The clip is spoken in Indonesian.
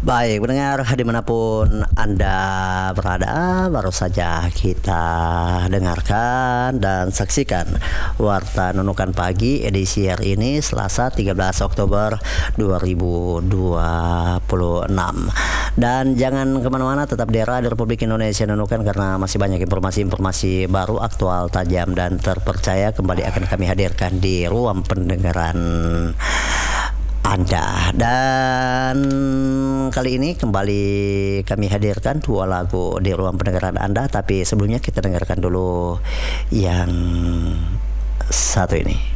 Baik, pendengar dimanapun Anda berada, baru saja kita dengarkan dan saksikan Warta Nunukan Pagi edisi hari ini Selasa 13 Oktober 2026. Dan jangan kemana-mana, tetap di Radio Republik Indonesia Nunukan karena masih banyak informasi-informasi baru, aktual, tajam, dan terpercaya kembali akan kami hadirkan di ruang pendengaran Anda. Dan kali ini kembali kami hadirkan dua lagu di ruang pendengaran Anda, tapi sebelumnya kita dengarkan dulu yang satu ini.